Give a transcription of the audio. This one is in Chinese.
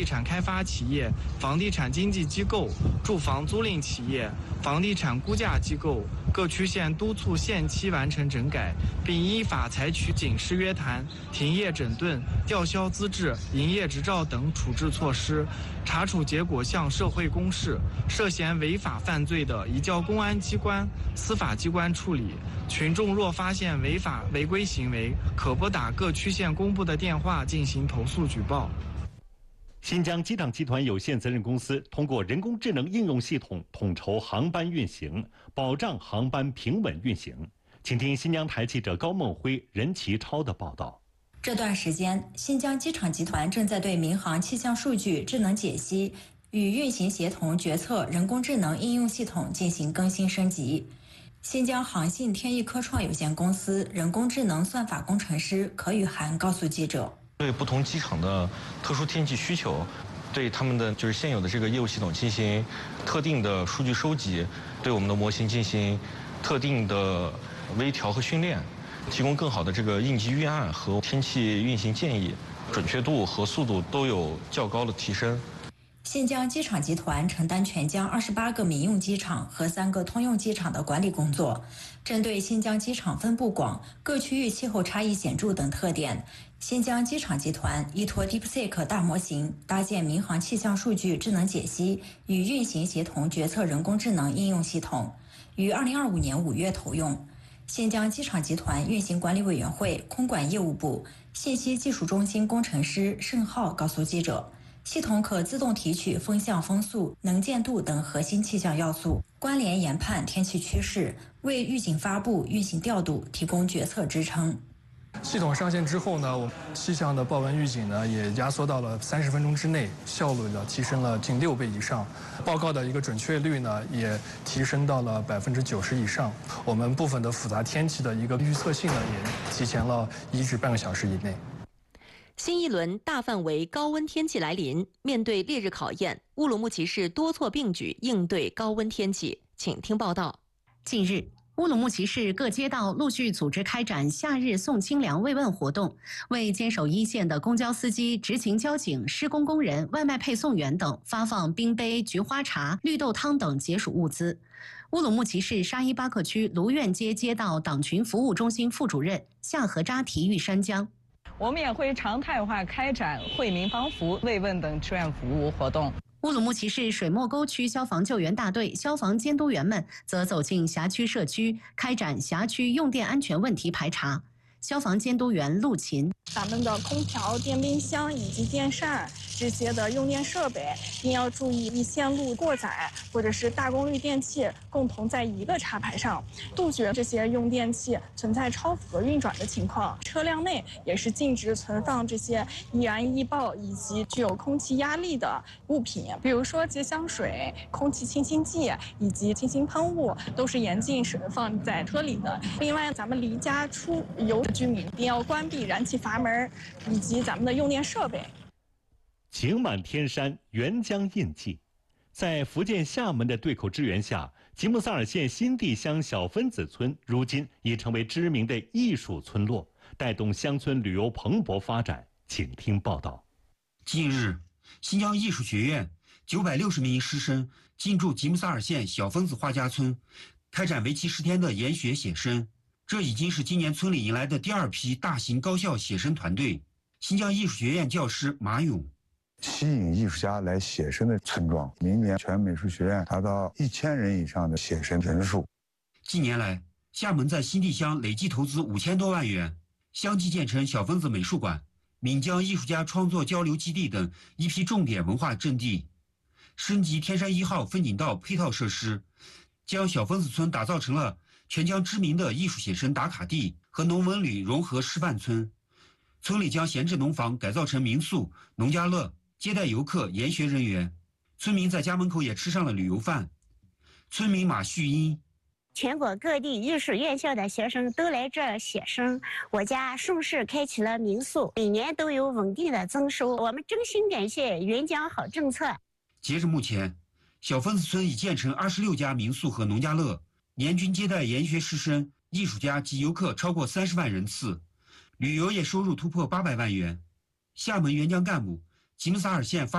地产开发企业、房地产经纪机构、住房租赁企业、房地产估价机构，各区县督促限期完成整改，并依法采取警示约谈、停业整顿、吊销资质、营业执照等处置措施，查处结果向社会公示，涉嫌违法犯罪的移交公安机关、司法机关处理。群众若发现违法违规行为，可拨打各区县公布的电话进行投诉举报。 新疆机场集团有限责任公司通过人工智能应用系统统筹航班运行，保障航班平稳运行。请听新疆台记者高梦辉、任其超的报道。 这段时间，新疆机场集团正在对民航气象数据智能解析与运行协同决策人工智能应用系统进行更新升级。新疆航信天翼科创有限公司人工智能算法工程师可宇涵告诉记者， 对不同机场的特殊天气需求，对他们的现有的这个业务系统进行特定的数据收集，对我们的模型进行特定的微调和训练，提供更好的这个应急预案和天气运行建议，准确度和速度都有较高的提升。 新疆机场集团承担全疆28个民用机场和3个通用机场的管理工作。针对新疆机场分布广、各区域气候差异显著等特点，新疆机场集团依托 DeepSeek 大模型搭建民航气象数据智能解析与运行协同决策人工智能应用系统，于2025年5月投用。新疆机场集团运行管理委员会空管业务部信息技术中心工程师盛浩告诉记者，系统可自动提取风向、风速、能见度等核心气象要素，关联研判天气趋势，为预警发布、运行调度提供决策支撑。 系统上线之后呢，我们气象的报文预警呢也压缩到了30分钟之内，效率呢提升了近6倍以上，报告的一个准确率呢也提升到了90%以上。我们部分的复杂天气的一个预测性呢也提前了1至半个小时以内。 新一轮大范围高温天气来临，面对烈日考验，乌鲁木齐市多措并举应对高温天气。请听报道。 近日，乌鲁木齐市各街道陆续组织开展夏日送清凉慰问活动，为坚守一线的公交司机、执勤交警、施工工人、外卖配送员等发放冰杯、菊花茶、绿豆汤等解暑物资。乌鲁木齐市沙依巴克区卢苑街街道党群服务中心副主任夏河扎体育山江， 我们也会常态化开展惠民帮扶、慰问等志愿服务活动。 乌鲁木齐市水墨沟区消防救援大队消防监督员们则走进辖区社区，开展辖区用电安全问题排查。消防监督员陆琴， 咱们的空调、电冰箱以及电扇这些的用电设备，一定要注意易线路过载或者是大功率电器共同在一个插排上，杜绝这些用电器存在超负荷运转的情况。车辆内也是禁止存放这些易燃易爆以及具有空气压力的物品，比如说洁香水、空气清新剂以及清新喷雾都是严禁放在车里的。另外，咱们离家出游居民一定要关闭燃气阀门以及咱们的用电设备。 晴满天山，沅江印记。在福建厦门的对口支援下，吉木萨尔县新地乡小分子村如今已成为知名的艺术村落，带动乡村旅游蓬勃发展。请听报道。 近日，新疆艺术学院960名师生进驻吉木萨尔县小分子画家村，开展为期10天的研学写生。这已经是今年村里迎来的第2批大型高校写生团队。新疆艺术学院教师马勇， 吸引艺术家来写生的村庄，明年全美术学院达到1000人以上的写生人数。 近年来，厦门在新地乡累计投资5000多万元，相继建成小分子美术馆、闽江艺术家创作交流基地等一批重点文化阵地，升级天山1号风景道配套设施，将小分子村打造成了全疆知名的艺术写生打卡地和农文旅融合示范村。村里将闲置农房改造成民宿、农家乐，接待游客、研学人员。村民在家门口也吃上了旅游饭。村民马旭英， 全国各地艺术院校的学生都来这写生，我家顺势开启了民宿，每年都有稳定的增收。我们真心感谢援疆好政策。 截至目前，小分子村已建成26家民宿和农家乐，年均接待研学师生、艺术家及游客超过30万人次，旅游业收入突破800万元。厦门援疆干部、吉木萨尔县发